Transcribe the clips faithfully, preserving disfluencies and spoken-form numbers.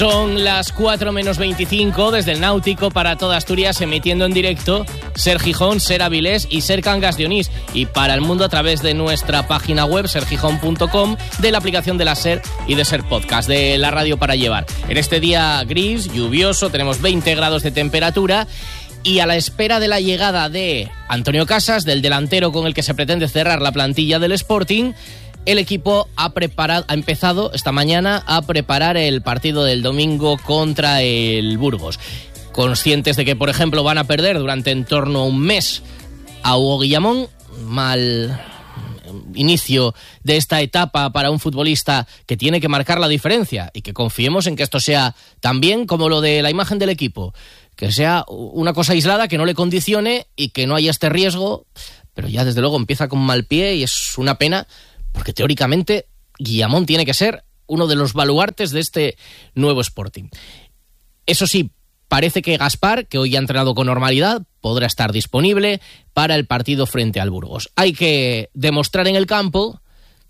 Son las cuatro menos veinticinco desde el Náutico para toda Asturias, emitiendo en directo Ser Gijón, Ser Avilés y Ser Cangas de Onís, y para el mundo a través de nuestra página web ser gijón punto com, de la aplicación de la Ser y de Ser Podcast, de la radio para llevar. En este día gris, lluvioso, tenemos veinte grados de temperatura y a la espera de la llegada de Antonio Casas, del delantero con el que se pretende cerrar la plantilla del Sporting, el equipo ha preparado, ha empezado esta mañana a preparar el partido del domingo contra el Burgos. Conscientes de que, por ejemplo, van a perder durante en torno a un mes a Hugo Guillamón, mal inicio de esta etapa para un futbolista que tiene que marcar la diferencia, y que confiemos en que esto sea también como lo de la imagen del equipo, que sea una cosa aislada, que no le condicione y que no haya este riesgo, pero ya desde luego empieza con mal pie y es una pena, porque teóricamente Guillamón tiene que ser uno de los baluartes de este nuevo Sporting. Eso sí, parece que Gaspar, que hoy ha entrenado con normalidad, podrá estar disponible para el partido frente al Burgos. Hay que demostrar en el campo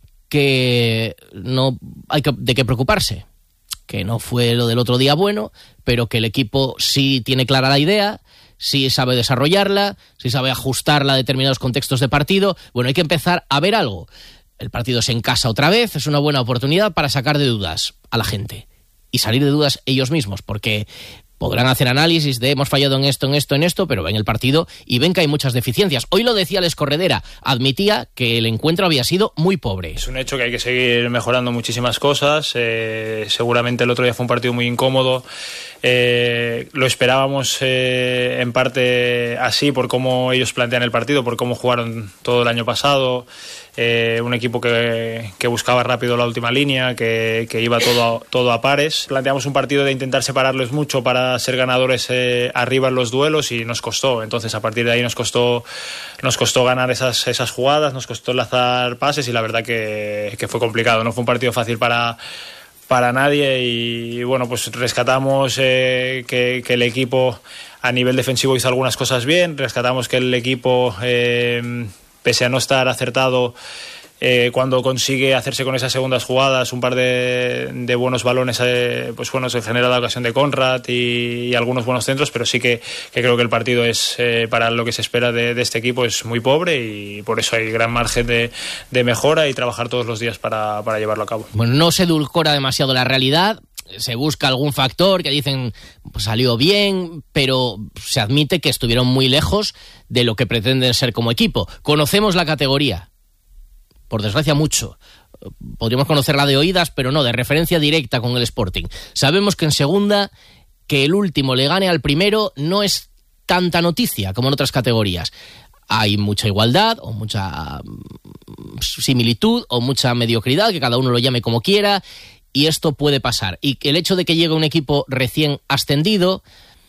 que no hay que, de qué preocuparse, que no fue lo del otro día bueno, pero que el equipo sí tiene clara la idea, sí sabe desarrollarla, sí sabe ajustarla a determinados contextos de partido. Bueno, hay que empezar a ver algo. El partido es en casa otra vez, es una buena oportunidad para sacar de dudas a la gente y salir de dudas ellos mismos, porque podrán hacer análisis de hemos fallado en esto, en esto, en esto, pero ven el partido y ven que hay muchas deficiencias. Hoy lo decía Les Corredera, admitía que el encuentro había sido muy pobre. Es un hecho que hay que seguir mejorando muchísimas cosas. Eh, seguramente el otro día fue un partido muy incómodo. Eh, lo esperábamos eh, en parte así por cómo ellos plantean el partido, por cómo jugaron todo el año pasado. Eh, un equipo que, que buscaba rápido la última línea, que, que iba todo a, todo a pares. Planteamos un partido de intentar separarles mucho para ser ganadores eh, arriba en los duelos, y nos costó. Entonces a partir de ahí nos costó nos costó ganar esas, esas jugadas, nos costó lanzar pases, y la verdad que, que fue complicado. No fue un partido fácil para para nadie, y bueno, pues rescatamos eh, que, que el equipo a nivel defensivo hizo algunas cosas bien, rescatamos que el equipo eh, pese a no estar acertado, eh, cuando consigue hacerse con esas segundas jugadas un par de, de buenos balones, eh, pues bueno, se genera la ocasión de Conrad y, y algunos buenos centros, pero sí que, que creo que el partido es, eh, para lo que se espera de, de este equipo, es muy pobre, y por eso hay gran margen de, de mejora y trabajar todos los días para, para llevarlo a cabo. Bueno, no se edulcora demasiado la realidad, se busca algún factor que dicen pues salió bien, pero se admite que estuvieron muy lejos de lo que pretenden ser como equipo. Conocemos la categoría, por desgracia mucho. Podríamos conocerla de oídas, pero no, de referencia directa con el Sporting. Sabemos que en segunda, que el último le gane al primero no es tanta noticia como en otras categorías. Hay mucha igualdad, o mucha similitud, o mucha mediocridad, que cada uno lo llame como quiera, y esto puede pasar. Y el hecho de que llegue un equipo recién ascendido,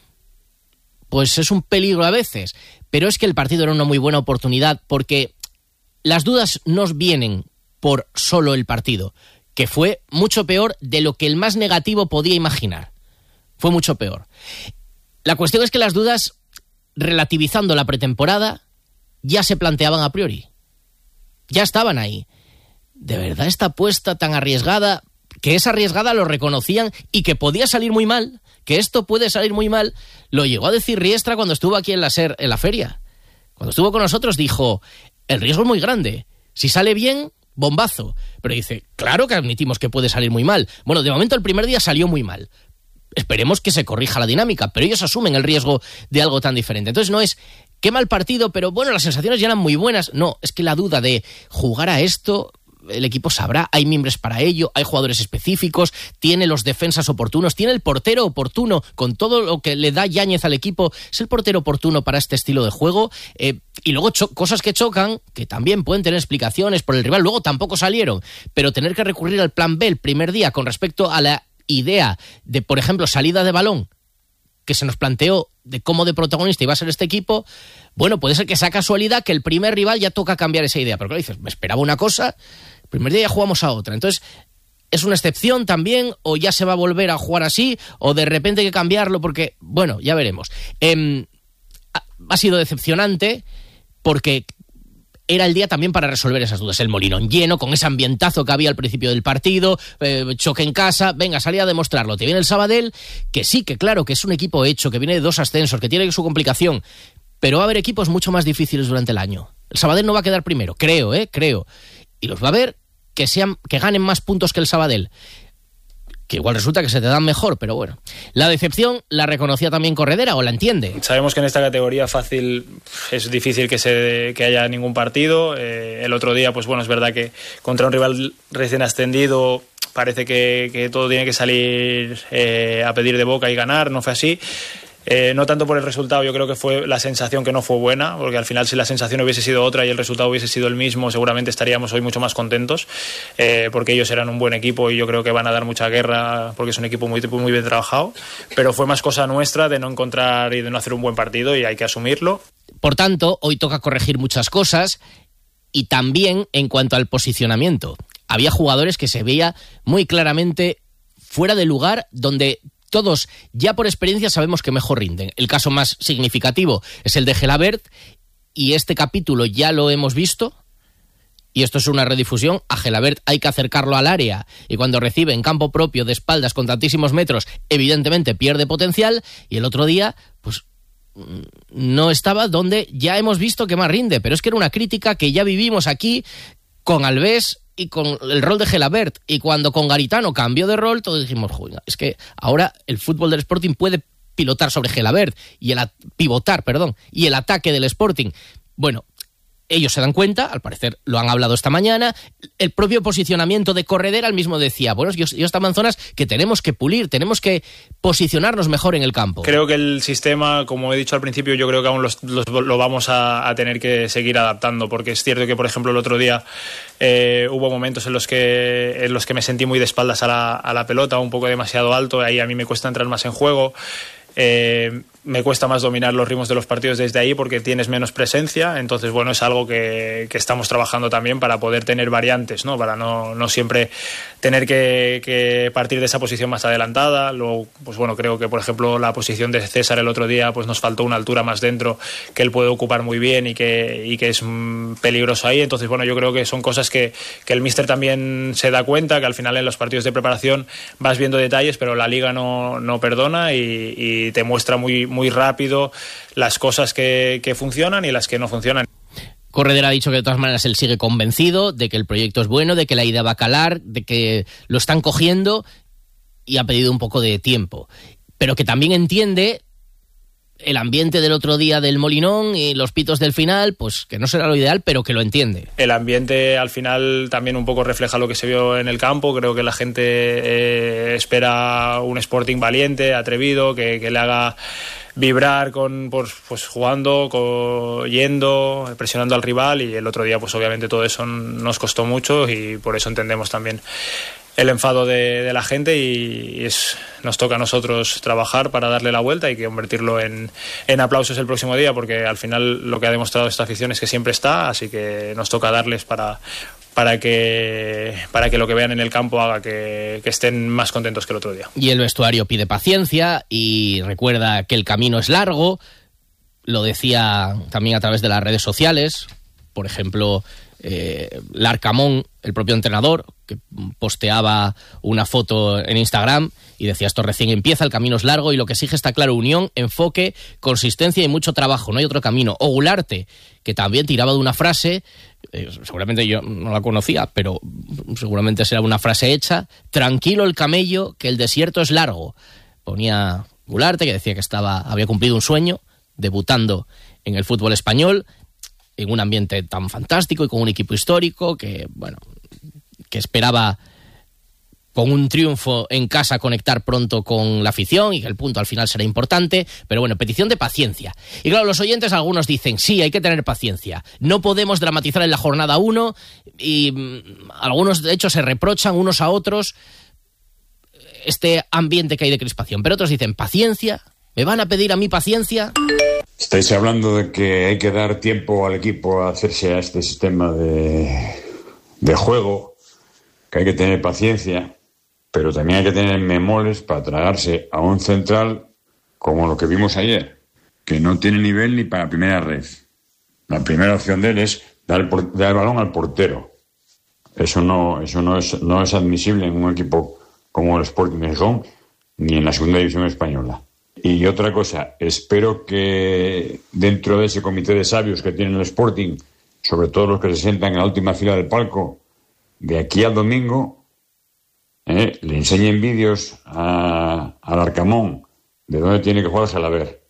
pues es un peligro a veces. Pero es que el partido era una muy buena oportunidad, porque las dudas no vienen por solo el partido, que fue mucho peor de lo que el más negativo podía imaginar. Fue mucho peor. La cuestión es que las dudas, relativizando la pretemporada, ya se planteaban a priori. Ya estaban ahí. ¿De verdad esta apuesta tan arriesgada, que es arriesgada, lo reconocían, y que podía salir muy mal, que esto puede salir muy mal? Lo llegó a decir Riestra cuando estuvo aquí en la SER, en la feria. Cuando estuvo con nosotros dijo, el riesgo es muy grande. Si sale bien, bombazo. Pero dice, claro que admitimos que puede salir muy mal. Bueno, de momento el primer día salió muy mal. Esperemos que se corrija la dinámica, pero ellos asumen el riesgo de algo tan diferente. Entonces no es, qué mal partido, pero bueno, las sensaciones ya eran muy buenas. No, es que la duda de jugar a esto, el equipo sabrá, hay miembros para ello, hay jugadores específicos, tiene los defensas oportunos, tiene el portero oportuno, con todo lo que le da Yáñez al equipo, es el portero oportuno para este estilo de juego, eh, y luego cho- cosas que chocan, que también pueden tener explicaciones por el rival, luego tampoco salieron, pero tener que recurrir al plan B el primer día con respecto a la idea de, por ejemplo, salida de balón, que se nos planteó de cómo de protagonista iba a ser este equipo, bueno, puede ser que sea casualidad que el primer rival ya toca cambiar esa idea, pero claro, dices, me esperaba una cosa, el primer día ya jugamos a otra, entonces ¿es una excepción también, o ya se va a volver a jugar así, o de repente hay que cambiarlo? Porque, bueno, ya veremos. Eh, ha, ha sido decepcionante porque era el día también para resolver esas dudas. El Molinón lleno, con ese ambientazo que había al principio del partido, eh, choque en casa, venga, salía a demostrarlo. Te viene el Sabadell, que sí, que claro, que es un equipo hecho, que viene de dos ascensos, que tiene su complicación, pero va a haber equipos mucho más difíciles durante el año. El Sabadell no va a quedar primero, creo, eh, creo. Y los va a haber que sean, que ganen más puntos que el Sabadell. Que igual resulta que se te dan mejor, pero bueno. La decepción la reconocía también Corredera, ¿o la entiende? Sabemos que en esta categoría fácil es difícil que se que haya ningún partido. Eh, el otro día, pues bueno, es verdad que contra un rival recién ascendido parece que, que todo tiene que salir eh, a pedir de boca y ganar, no fue así. Eh, no tanto por el resultado, yo creo que fue la sensación que no fue buena, porque al final si la sensación hubiese sido otra y el resultado hubiese sido el mismo, seguramente estaríamos hoy mucho más contentos, eh, porque ellos eran un buen equipo y yo creo que van a dar mucha guerra, porque es un equipo muy, muy bien trabajado, pero fue más cosa nuestra de no encontrar y de no hacer un buen partido y hay que asumirlo. Por tanto, hoy toca corregir muchas cosas y también en cuanto al posicionamiento. Había jugadores que se veía muy claramente fuera de lugar donde todos, ya por experiencia, sabemos que mejor rinden. El caso más significativo es el de Gelabert, y este capítulo ya lo hemos visto, y esto es una redifusión. A Gelabert hay que acercarlo al área, y cuando recibe en campo propio, de espaldas, con tantísimos metros, evidentemente pierde potencial, y el otro día, pues no estaba donde ya hemos visto que más rinde, pero es que era una crítica que ya vivimos aquí con Alves y con el rol de Gelabert, y cuando con Garitano cambió de rol, todos dijimos, joder, es que ahora el fútbol del Sporting puede pilotar sobre Gelabert y el a- pivotar, perdón, y el ataque del Sporting. Bueno, ellos se dan cuenta, al parecer lo han hablado esta mañana, el propio posicionamiento de Corredera al mismo decía, bueno, yo, yo estaban en zonas que tenemos que pulir, tenemos que posicionarnos mejor en el campo. Creo que el sistema, como he dicho al principio, yo creo que aún los, los, lo vamos a, a tener que seguir adaptando, porque es cierto que, por ejemplo, el otro día eh, hubo momentos en los que en los que me sentí muy de espaldas a la, a la pelota, un poco demasiado alto, ahí a mí me cuesta entrar más en juego. Eh, me cuesta más dominar los ritmos de los partidos desde ahí porque tienes menos presencia, entonces bueno, es algo que, que estamos trabajando también para poder tener variantes, ¿no? Para no, no siempre tener que, que partir de esa posición más adelantada. Luego, pues bueno, creo que por ejemplo la posición de César el otro día, pues nos faltó una altura más dentro que él puede ocupar muy bien y que, y que es mm, peligroso ahí, entonces bueno, yo creo que son cosas que, que el míster también se da cuenta, que al final en los partidos de preparación vas viendo detalles, pero la liga no, no perdona y, y te muestra muy muy rápido las cosas que, que funcionan y las que no funcionan. Corredera ha dicho que de todas maneras él sigue convencido de que el proyecto es bueno, de que la idea va a calar, de que lo están cogiendo, y ha pedido un poco de tiempo, pero que también entiende el ambiente del otro día del Molinón y los pitos del final, pues que no será lo ideal, pero que lo entiende. El ambiente al final también un poco refleja lo que se vio en el campo. Creo que la gente eh, espera un Sporting valiente, atrevido, que, que le haga vibrar con pues, pues jugando, con, yendo, presionando al rival, y el otro día pues obviamente todo eso nos costó mucho y por eso entendemos también el enfado de, de la gente y es, nos toca a nosotros trabajar para darle la vuelta y convertirlo en, en aplausos el próximo día, porque al final lo que ha demostrado esta afición es que siempre está, así que nos toca darles para, para, que, para que lo que vean en el campo haga que, que estén más contentos que el otro día. Y el vestuario pide paciencia y recuerda que el camino es largo, lo decía también a través de las redes sociales, por ejemplo, eh, Larcamón, el propio entrenador, que posteaba una foto en Instagram y decía, esto recién empieza, el camino es largo y lo que exige está claro, unión, enfoque, consistencia y mucho trabajo, no hay otro camino. O Gularte, que también tiraba de una frase, eh, seguramente yo no la conocía, pero seguramente será una frase hecha, tranquilo el camello, que el desierto es largo. Ponía Gularte, que decía que estaba, había cumplido un sueño, debutando en el fútbol español, en un ambiente tan fantástico y con un equipo histórico que, bueno, que esperaba con un triunfo en casa conectar pronto con la afición y que el punto al final será importante, pero bueno, petición de paciencia. Y claro, los oyentes algunos dicen, sí, hay que tener paciencia, no podemos dramatizar en la jornada uno, y mmm, algunos de hecho se reprochan unos a otros este ambiente que hay de crispación, pero otros dicen, paciencia, ¿me van a pedir a mí paciencia? Estáis hablando de que hay que dar tiempo al equipo a hacerse a este sistema de, de juego, que hay que tener paciencia, pero también hay que tener memoles para tragarse a un central como lo que vimos ayer, que no tiene nivel ni para primera red. La primera opción de él es da el, da el balón al portero. Eso no, eso no es, no es admisible en un equipo como el Sporting de Gijón, ni en la segunda división española. Y otra cosa, espero que dentro de ese comité de sabios que tiene el Sporting, sobre todo los que se sientan en la última fila del palco, de aquí al domingo, eh, le enseñen vídeos a, al Arcamón de dónde tiene que jugar Salaver.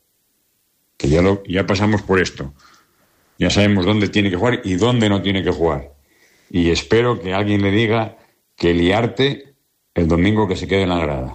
Que ya, lo, ya pasamos por esto. Ya sabemos dónde tiene que jugar y dónde no tiene que jugar. Y espero que alguien le diga que liarte el domingo que se quede en la grada.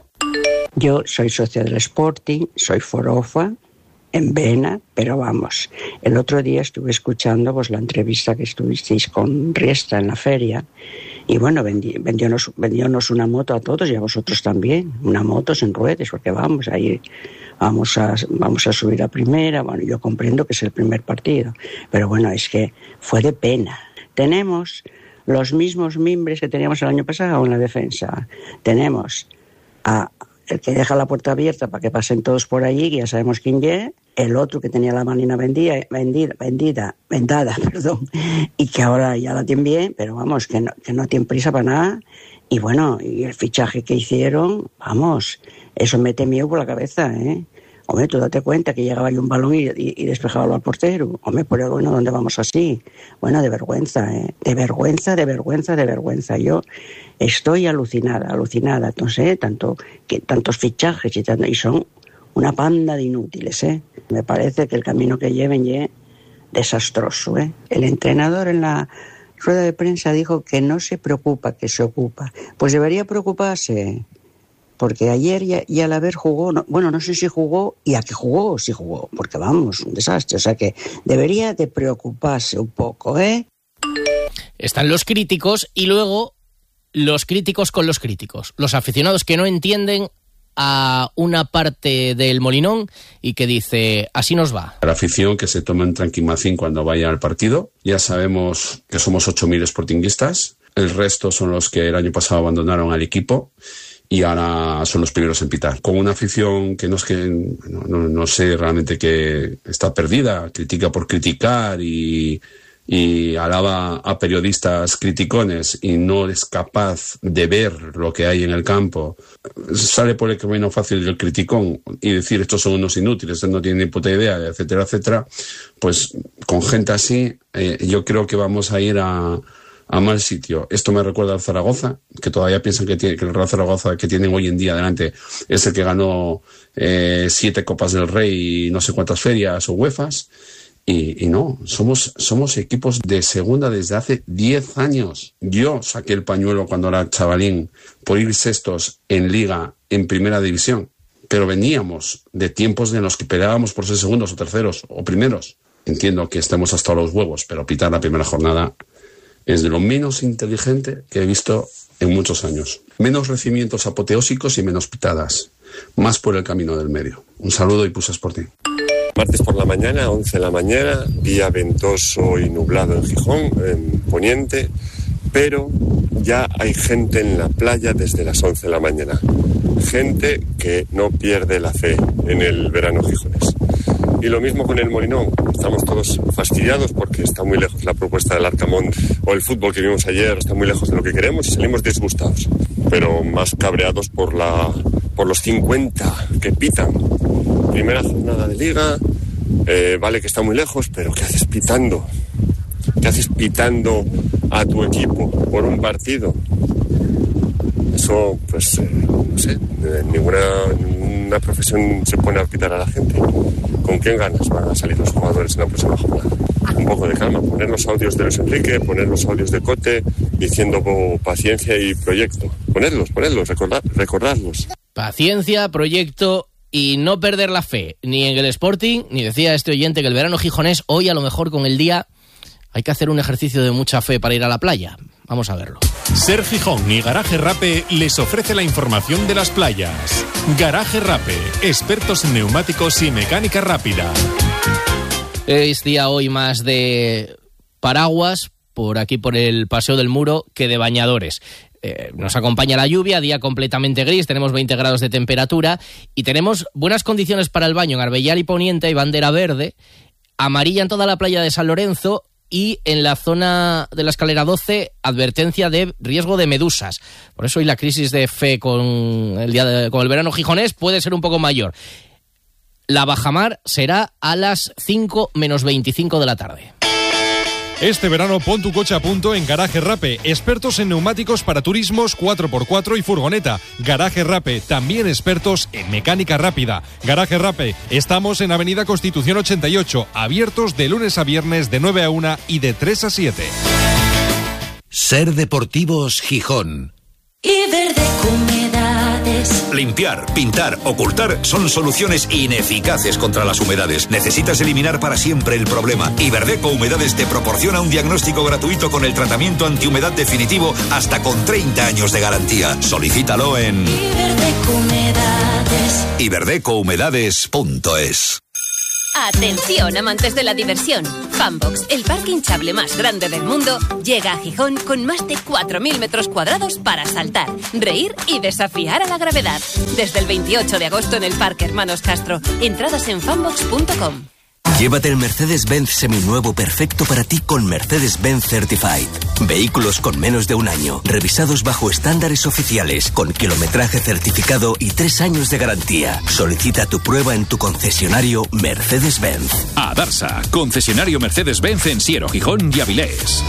Yo soy socia del Sporting, soy forofa, en vena, pero vamos. El otro día estuve escuchando pues la entrevista que estuvisteis con Riesta en la feria y bueno, vendi, vendiónos, vendiónos una moto a todos y a vosotros también, una moto sin ruedas, porque vamos, ahí vamos a, vamos a subir a primera. Bueno, yo comprendo que es el primer partido, pero bueno, es que fue de pena. Tenemos los mismos mimbres que teníamos el año pasado en la defensa. Tenemos a el que deja la puerta abierta para que pasen todos por allí, que ya sabemos quién es, el otro que tenía la manina vendida, vendida, vendida, vendada, perdón, y que ahora ya la tiene bien, pero vamos, que no, que no tiene prisa para nada. Y bueno, y el fichaje que hicieron, vamos, eso mete miedo por la cabeza, ¿eh? Hombre, tú date cuenta que llegaba ahí un balón y, y, y despejaba al portero. Hombre, por el bueno, ¿dónde vamos así? Bueno, de vergüenza, ¿eh? De vergüenza, de vergüenza, de vergüenza. Yo estoy alucinada, alucinada. Entonces, tanto, que, tantos fichajes y, tanto, y son una panda de inútiles, ¿eh? Me parece que el camino que lleven es desastroso, ¿eh? El entrenador en la rueda de prensa dijo que no se preocupa, que se ocupa. Pues debería preocuparse. Porque ayer ya, ya al haber jugó, no, bueno, no sé si jugó y a qué jugó, si jugó, porque vamos, un desastre. O sea que debería de preocuparse un poco, ¿eh? Están los críticos y luego los críticos con los críticos. Los aficionados que no entienden a una parte del Molinón y que dice, así nos va. La afición que se toma en tranquimacín cuando vaya al partido. Ya sabemos que somos ocho mil sportinguistas. El resto son los que el año pasado abandonaron al equipo y ahora son los primeros en pitar. Con una afición que no es que, no, no, no sé realmente, que está perdida, critica por criticar y, y alaba a periodistas criticones y no es capaz de ver lo que hay en el campo. Sale por el camino fácil del criticón y decir estos son unos inútiles, estos no tienen ni puta idea, etcétera, etcétera. Pues con gente así, eh, yo creo que vamos a ir a a mal sitio. Esto me recuerda al Zaragoza, que todavía piensan que, tiene, que el Real Zaragoza que tienen hoy en día delante es el que ganó eh, siete Copas del Rey y no sé cuántas ferias o UEFAs, y, y no, somos, somos equipos de segunda desde hace diez años. Yo saqué el pañuelo cuando era chavalín por ir sextos en Liga en Primera División, pero veníamos de tiempos en los que peleábamos por ser segundos o terceros o primeros. Entiendo que estemos hasta los huevos, pero pitar la primera jornada es de lo menos inteligente que he visto en muchos años. Menos recibimientos apoteósicos y menos pitadas. Más por el camino del medio. Un saludo y Pusa Sporting. Martes por la mañana, once de la mañana, día ventoso y nublado en Gijón, en Poniente, pero ya hay gente en la playa desde las once de la mañana. Gente que no pierde la fe en el verano gijonés. Y lo mismo con el Molinón. Estamos todos fastidiados porque está muy lejos la propuesta del Arcamón o el fútbol que vimos ayer, está muy lejos de lo que queremos y salimos disgustados, pero más cabreados por la por los cincuenta que pitan. Primera jornada de liga, eh, vale que está muy lejos, pero ¿qué haces pitando? ¿Qué haces pitando a tu equipo por un partido? Eso, pues, eh, no sé, ninguna, ninguna profesión se pone a pitar a la gente. ¿Con qué ganas van a salir los jugadores en la próxima jornada? Un poco de calma, poner los audios de Luis Enrique, poner los audios de Cote, diciendo oh, paciencia y proyecto. Ponerlos, ponerlos, recordar, recordarlos. Paciencia, proyecto y no perder la fe, ni en el Sporting, ni decía este oyente que el verano gijonés, hoy a lo mejor con el día hay que hacer un ejercicio de mucha fe para ir a la playa. Vamos a verlo. Ser Gijón y Garaje Rape les ofrece la información de las playas. Garaje Rape, expertos en neumáticos y mecánica rápida. Es día hoy más de paraguas por aquí por el Paseo del Muro que de bañadores. Eh, nos acompaña la lluvia, día completamente gris, tenemos veinte grados de temperatura y tenemos buenas condiciones para el baño en Arbellal y Poniente, hay bandera verde, amarilla en toda la playa de San Lorenzo, y en la zona de la escalera doce, advertencia de riesgo de medusas. Por eso hoy la crisis de fe con el, día de, con el verano gijonés puede ser un poco mayor. La bajamar será a las cinco menos veinticinco de la tarde. Este verano pon tu coche a punto en Garaje Rape, expertos en neumáticos para turismos cuatro por cuatro y furgoneta. Garaje Rape, también expertos en mecánica rápida. Garaje Rape, estamos en Avenida Constitución ochenta y ocho, abiertos de lunes a viernes de nueve a una y de tres a siete. Ser Deportivos Gijón. Iberdeco Humedades. Limpiar, pintar, ocultar son soluciones ineficaces contra las humedades. Necesitas eliminar para siempre el problema. Iberdeco Humedades te proporciona un diagnóstico gratuito con el tratamiento antihumedad definitivo hasta con treinta años de garantía. Solicítalo en Iberdeco Humedades. iberdeco humedades punto es. Atención, amantes de la diversión. Funbox, el parque hinchable más grande del mundo, llega a Gijón con más de cuatro mil metros cuadrados para saltar, reír y desafiar a la gravedad. Desde el veintiocho de agosto en el Parque Hermanos Castro. Entradas en funbox punto com. Llévate el Mercedes-Benz seminuevo perfecto para ti con Mercedes-Benz Certified. Vehículos con menos de un año, revisados bajo estándares oficiales, con kilometraje certificado y tres años de garantía. Solicita tu prueba en tu concesionario Mercedes-Benz. A Darsa, concesionario Mercedes-Benz en Siero, Gijón y Avilés.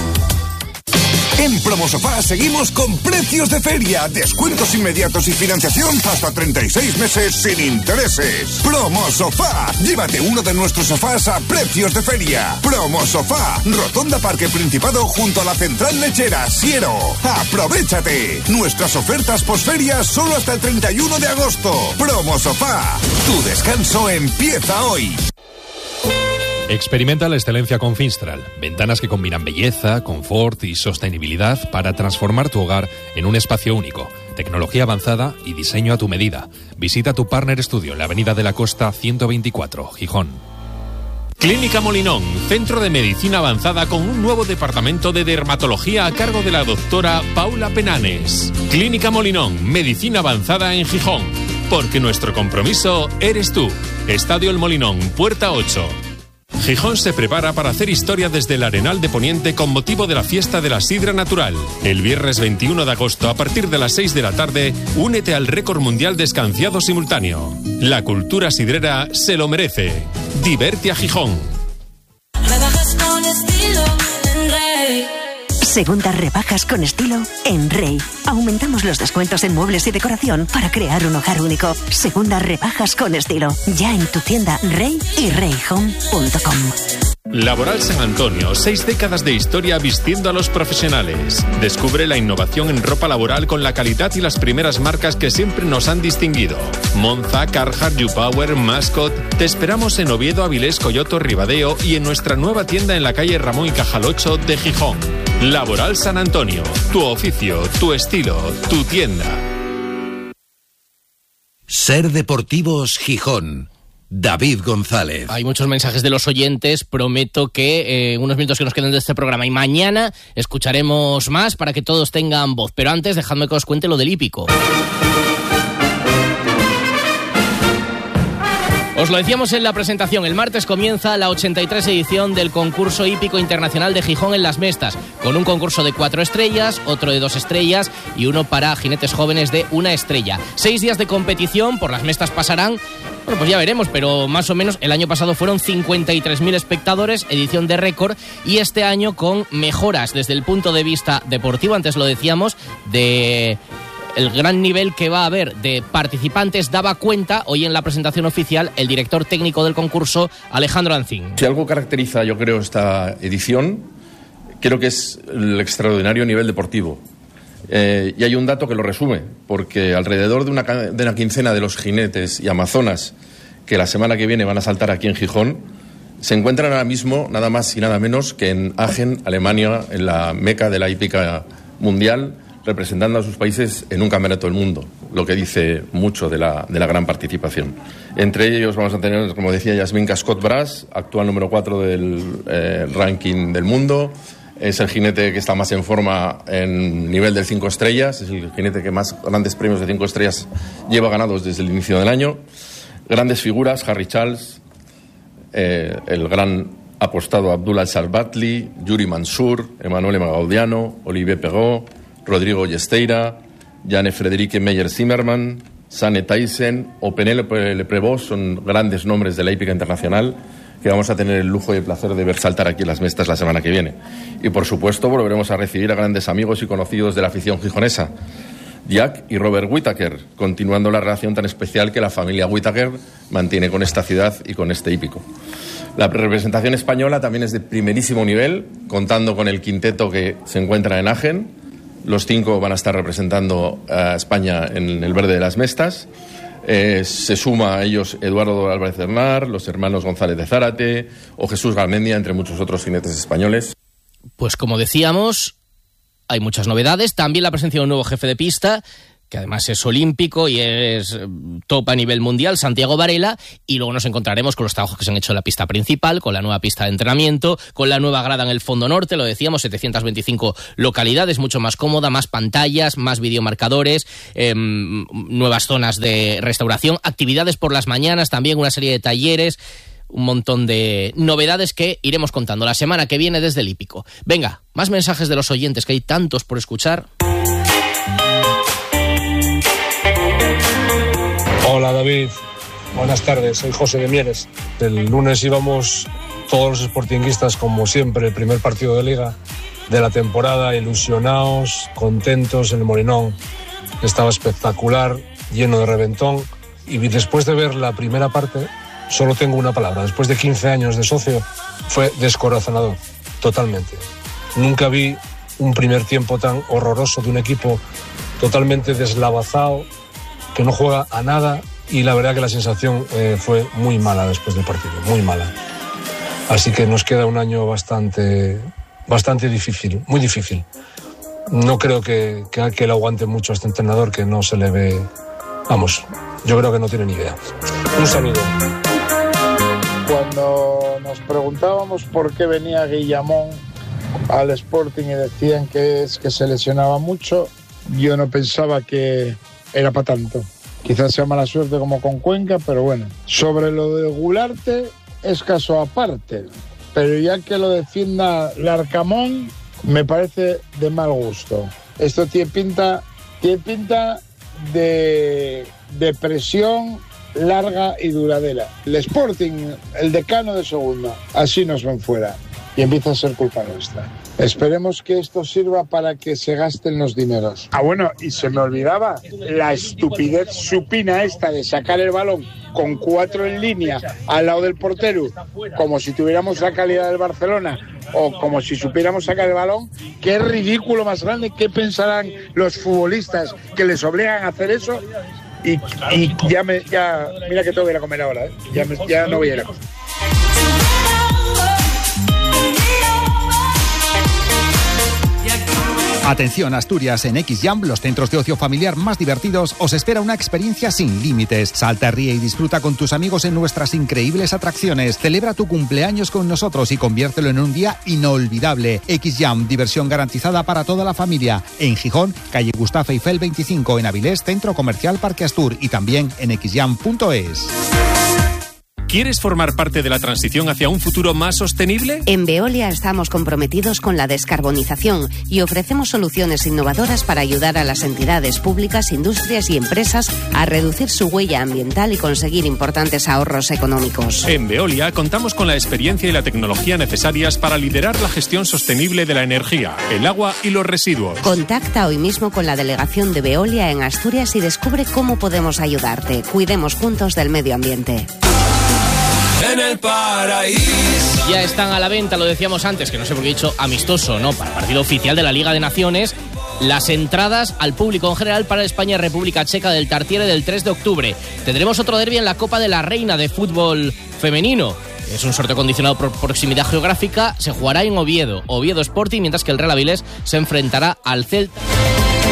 En Promosofá seguimos con precios de feria, descuentos inmediatos y financiación hasta treinta y seis meses sin intereses. Promosofá, llévate uno de nuestros sofás a precios de feria. Promosofá, Rotonda Parque Principado junto a la Central Lechera, Siero. ¡Aprovechate! Nuestras ofertas posferias solo hasta el treinta y uno de agosto. Promosofá, tu descanso empieza hoy. Experimenta la excelencia con Finstral. Ventanas que combinan belleza, confort y sostenibilidad para transformar tu hogar en un espacio único. Tecnología avanzada y diseño a tu medida. Visita tu Partner Studio en la Avenida de la Costa ciento veinticuatro, Gijón. Clínica Molinón, centro de medicina avanzada con un nuevo departamento de dermatología a cargo de la doctora Paula Penanes. Clínica Molinón, medicina avanzada en Gijón. Porque nuestro compromiso eres tú. Estadio El Molinón, Puerta ocho. Gijón se prepara para hacer historia desde el Arenal de Poniente con motivo de la fiesta de la sidra natural. El viernes veintiuno de agosto, a partir de las seis de la tarde, únete al récord mundial de escanciado simultáneo. La cultura sidrera se lo merece. Diverte a Gijón. Rebajas con estilo en Rey. Segundas rebajas con estilo en Rey. Aumentamos los descuentos en muebles y decoración para crear un hogar único. Segundas rebajas con estilo. Ya en tu tienda Rey y rey home punto com. Laboral San Antonio, seis décadas de historia vistiendo a los profesionales. Descubre la innovación en ropa laboral con la calidad y las primeras marcas que siempre nos han distinguido. Monza, Carhartt, YouPower, Mascot. Te esperamos en Oviedo, Avilés, Coyoto, Ribadeo y en nuestra nueva tienda en la calle Ramón y Cajal ocho de Gijón. Laboral San Antonio, tu oficio, tu estilo, tu tienda. Ser Deportivos Gijón. David González. Hay muchos mensajes de los oyentes. Prometo que eh, unos minutos que nos queden de este programa y mañana escucharemos más para que todos tengan voz. Pero antes, dejadme que os cuente lo del hípico. Os lo decíamos en la presentación, el martes comienza la ochenta y tres edición del concurso hípico internacional de Gijón en Las Mestas, con un concurso de cuatro estrellas, otro de dos estrellas y uno para jinetes jóvenes de una estrella. Seis días de competición, por Las Mestas pasarán, bueno, pues ya veremos, pero más o menos el año pasado fueron cincuenta y tres mil espectadores, edición de récord, y este año con mejoras desde el punto de vista deportivo, antes lo decíamos, de... El gran nivel que va a haber de participantes daba cuenta hoy en la presentación oficial el director técnico del concurso, Alejandro Ancín. Si algo caracteriza, yo creo, esta edición, creo que es el extraordinario nivel deportivo. Eh, y hay un dato que lo resume, porque alrededor de una, de una quincena de los jinetes y amazonas que la semana que viene van a saltar aquí en Gijón, se encuentran ahora mismo nada más y nada menos que en Aachen, Alemania, en la meca de la hípica mundial, representando a sus países en un campeonato del mundo, lo que dice mucho de la, de la gran participación. Entre ellos vamos a tener, como decía, Yasmin Cascot-Bras, actual número cuatro del eh, ranking del mundo. Es el jinete que está más en forma en nivel de cinco estrellas, es el jinete que más grandes premios de cinco estrellas lleva ganados desde el inicio del año. Grandes figuras, Harry Charles, eh, el gran apostado Abdullah Salbatli, Yuri Mansur, Emanuele Magaudiano, Olivier Perrault, Rodrigo Yesteira, Jane Frederique Meyer-Zimmermann, Sane Tyson o Penélope Leprevaux son grandes nombres de la hípica internacional que vamos a tener el lujo y el placer de ver saltar aquí en las mestas la semana que viene. Y por supuesto volveremos a recibir a grandes amigos y conocidos de la afición gijonesa, Jack y Robert Whittaker, continuando la relación tan especial que la familia Whittaker mantiene con esta ciudad y con este hípico. La representación española también es de primerísimo nivel, contando con el quinteto que se encuentra en Agen. Los cinco van a estar representando a España en el verde de las mestas. Eh, se suma a ellos Eduardo Álvarez Bernard, los hermanos González de Zárate o Jesús Garmendia, entre muchos otros jinetes españoles. Pues como decíamos, hay muchas novedades. También la presencia de un nuevo jefe de pista, que además es olímpico y es top a nivel mundial, Santiago Varela, y luego nos encontraremos con los trabajos que se han hecho en la pista principal, con la nueva pista de entrenamiento, con la nueva grada en el fondo norte, lo decíamos, setecientas veinticinco localidades, mucho más cómoda, más pantallas, más videomarcadores, eh, nuevas zonas de restauración, actividades por las mañanas, también una serie de talleres, un montón de novedades que iremos contando la semana que viene desde el hípico. Venga, más mensajes de los oyentes, que hay tantos por escuchar. Hola David, buenas tardes, soy José de Mieres. El lunes íbamos todos los sportinguistas, como siempre, el primer partido de liga de la temporada, ilusionados, contentos en el Molinón. Estaba espectacular, lleno de reventón, y después de ver la primera parte, solo tengo una palabra. Después de quince años de socio, fue descorazonador, totalmente. Nunca vi un primer tiempo tan horroroso de un equipo totalmente deslavazado, que no juega a nada, y la verdad que la sensación eh, fue muy mala después del partido, muy mala. Así que nos queda un año bastante, bastante difícil, muy difícil. No creo que, que, que le aguante mucho a este entrenador, que no se le ve... Vamos, yo creo que no tiene ni idea. Un saludo. Cuando nos preguntábamos por qué venía Guillamón al Sporting y decían que es que se lesionaba mucho, yo no pensaba que era para tanto. Quizás sea mala suerte como con Cuenca, pero bueno. Sobre lo de Gularte es caso aparte, pero ya que lo defienda Larcamón me parece de mal gusto. Esto tiene pinta, tiene pinta de, de presión larga y duradera. El Sporting, el decano de segunda, así nos ven fuera y empieza a ser culpa nuestra. Esperemos que esto sirva para que se gasten los dineros. Ah, bueno, y se me olvidaba la estupidez supina esta de sacar el balón con cuatro en línea al lado del portero, como si tuviéramos la calidad del Barcelona o como si supiéramos sacar el balón. Qué ridículo más grande. ¿Qué pensarán los futbolistas que les obligan a hacer eso? Y, y ya me, ya, mira que tengo que ir a comer ahora, ¿eh? Ya, me, ya no voy a ir a comer. Atención Asturias, en X-Jam, los centros de ocio familiar más divertidos, os espera una experiencia sin límites. Salta, ríe y disfruta con tus amigos en nuestras increíbles atracciones. Celebra tu cumpleaños con nosotros y conviértelo en un día inolvidable. X-Jam, diversión garantizada para toda la familia. En Gijón, calle Gustavo Eiffel veinticinco, en Avilés, Centro Comercial Parque Astur, y también en x jam punto es. ¿Quieres formar parte de la transición hacia un futuro más sostenible? En Veolia estamos comprometidos con la descarbonización y ofrecemos soluciones innovadoras para ayudar a las entidades públicas, industrias y empresas a reducir su huella ambiental y conseguir importantes ahorros económicos. En Veolia contamos con la experiencia y la tecnología necesarias para liderar la gestión sostenible de la energía, el agua y los residuos. Contacta hoy mismo con la delegación de Veolia en Asturias y descubre cómo podemos ayudarte. Cuidemos juntos del medio ambiente. En el paraíso. Ya están a la venta, lo decíamos antes, que no sé por qué he dicho amistoso, ¿no? Para el partido oficial de la Liga de Naciones, las entradas al público en general para España-República Checa del Tartiere del tres de octubre. Tendremos otro derbi en la Copa de la Reina de fútbol femenino. Es un sorteo condicionado por proximidad geográfica. Se jugará en Oviedo, Oviedo Sporting, mientras que el Real Avilés se enfrentará al Celta.